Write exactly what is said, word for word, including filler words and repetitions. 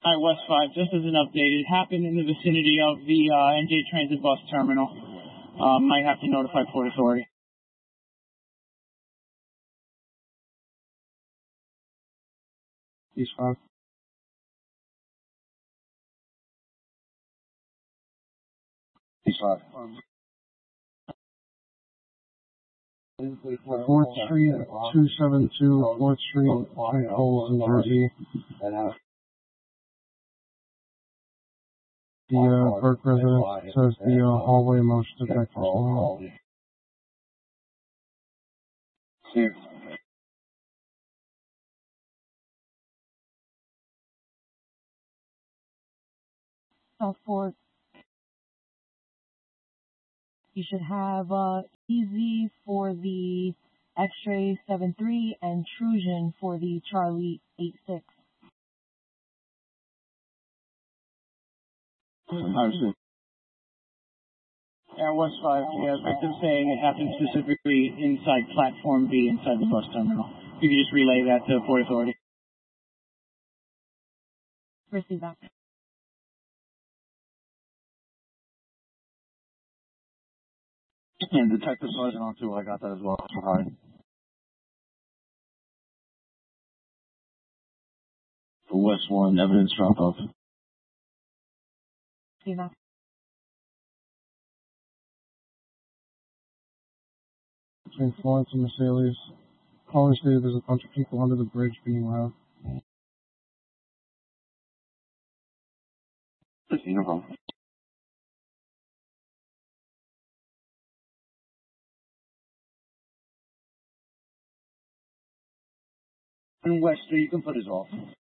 Hi, West five, just as an update, it happened in the vicinity of the uh, N J Transit bus terminal. Uh, might have to notify Port Authority. East five. East five. Fourth Street, two seven two Fourth Street, St. Paul's, New Jersey. The uh, Burke residence says the uh, hallway motion detector is going off. Southport. You should have uh, Easy for the X-ray seven three and Trusion for the Charlie eight six. Yeah, West five, yeah, victim saying it happened specifically inside Platform B, inside the bus terminal. If you could just relay that to Port Authority. Receive that. And Detective Sergeant on two, I got that as well. Hi. For West one, evidence drop off. Receive that. Between Florence and Mercedes. Caller stated there's a bunch of people under the bridge being loud. No problem. And West, you can put us off.